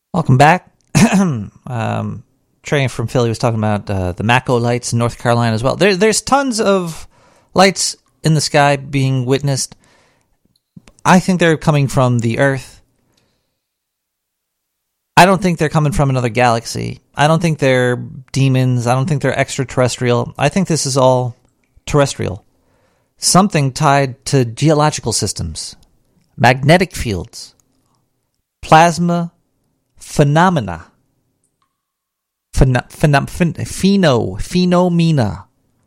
Welcome back. Trey from Philly was talking about the Mako lights in North Carolina as well. There's tons of lights in the sky being witnessed. I think they're coming from the Earth. I don't think they're coming from another galaxy. I don't think they're demons. I don't think they're extraterrestrial. I think this is all terrestrial. Something tied to geological systems, magnetic fields, plasma phenomena, phenomena,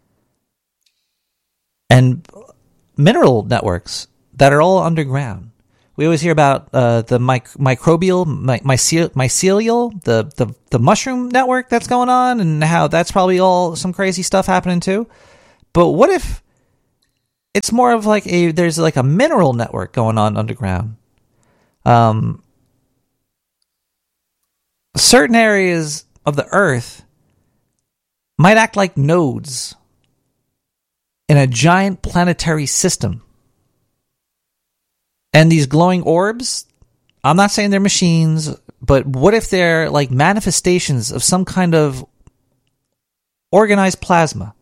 and mineral networks that are all underground. We always hear about the microbial, mycelial, the mushroom network that's going on, and how that's probably all some crazy stuff happening too. But what if it's more of like there's like a mineral network going on underground? Certain areas of the Earth might act like nodes in a giant planetary system. And these glowing orbs, I'm not saying they're machines, but what if they're like manifestations of some kind of organized plasma?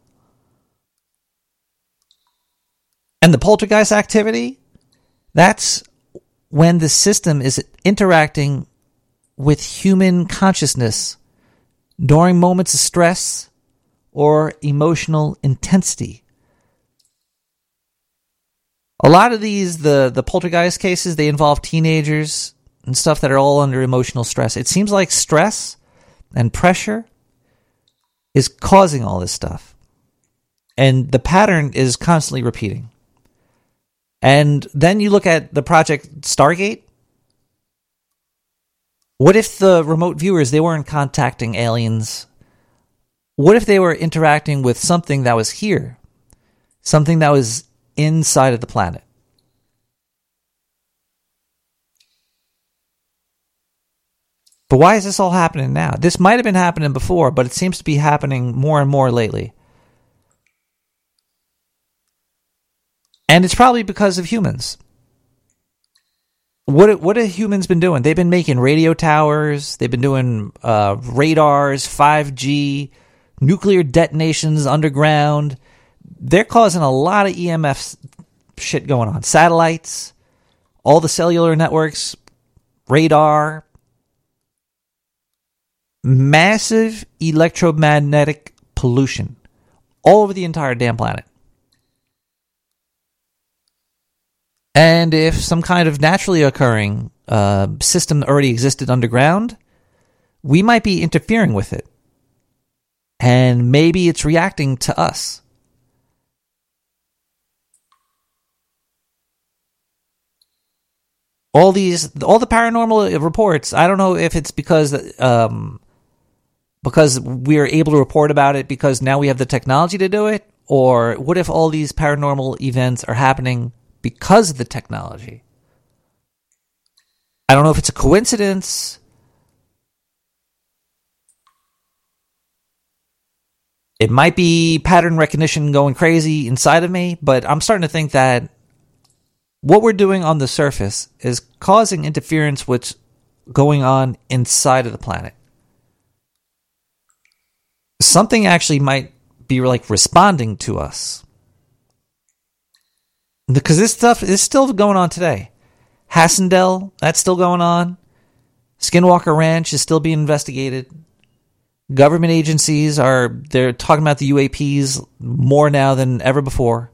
And the poltergeist activity, that's when the system is interacting with human consciousness during moments of stress or emotional intensity. A lot of these, the poltergeist cases, they involve teenagers and stuff that are all under emotional stress. It seems like stress and pressure is causing all this stuff. And the pattern is constantly repeating. And then you look at the Project Stargate. What if the remote viewers, they weren't contacting aliens? What if they were interacting with something that was here? Something that was inside of the planet? But why is this all happening now? This might have been happening before, but it seems to be happening more and more lately. And it's probably because of humans. What have humans been doing? They've been making radio towers. They've been doing radars, 5G, nuclear detonations underground. They're causing a lot of EMF shit going on. Satellites, all the cellular networks, radar, massive electromagnetic pollution all over the entire damn planet. And if some kind of naturally occurring system already existed underground, we might be interfering with it. And maybe it's reacting to us. All the paranormal reports, I don't know if it's because we are able to report about it because now we have the technology to do it, or what if all these paranormal events are happening because of the technology? I don't know if it's a coincidence. It might be pattern recognition going crazy inside of me, but I'm starting to think that what we're doing on the surface is causing interference with going on inside of the planet. Something actually might be like responding to us. Because this stuff is still going on today. Hassendell, that's still going on. Skinwalker Ranch is still being investigated. Government agencies they're talking about the UAPs more now than ever before.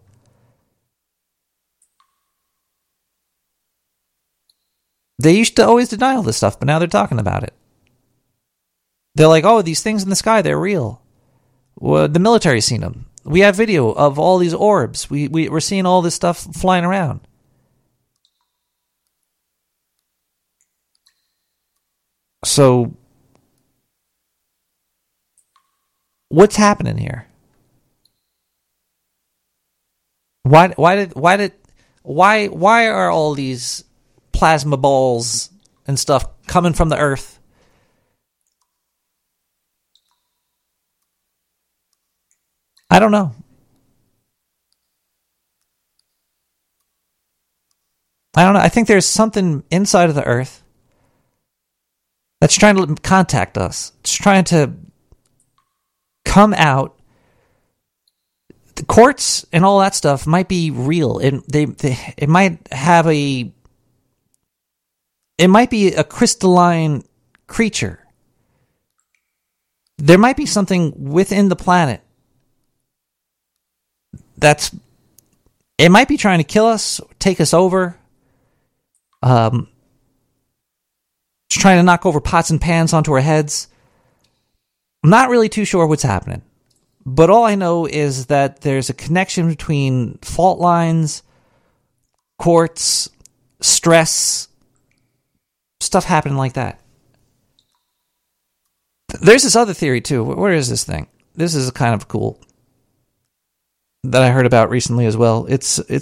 They used to always deny all this stuff, but now they're talking about it. They're like, oh, these things in the sky, they're real. Well, the military's seen them. We have video of all these orbs. We're seeing all this stuff flying around. So, what's happening here? Why are all these plasma balls and stuff coming from the Earth? I don't know. I think there's something inside of the Earth that's trying to contact us. It's trying to come out. The courts and all that stuff might be real. It might have it might be a crystalline creature. There might be something within the planet it might be trying to kill us, take us over. It's trying to knock over pots and pans onto our heads. I'm not really too sure what's happening. But all I know is that there's a connection between fault lines, quartz, stress, stuff happening like that. There's this other theory too. Where is this thing? This is kind of cool that I heard about recently as well. It's